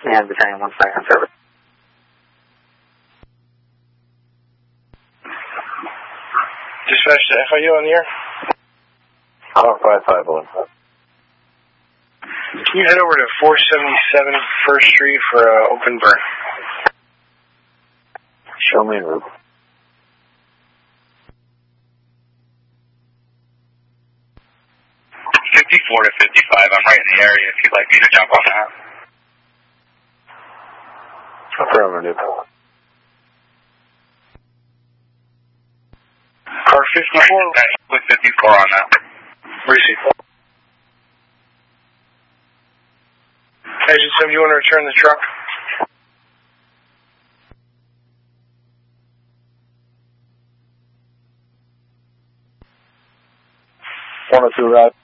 And Battalion 1 flag on service. Dispatch to FIU on the air. 551. Can you head over to 477 1st Street for open burn? Show me en route. 54 to 55, I'm right in the area if you'd like me to jump on that. Affirmative. Car 54. With 54 on that. Receive. Agent 7, you want to return the truck? 102 ride.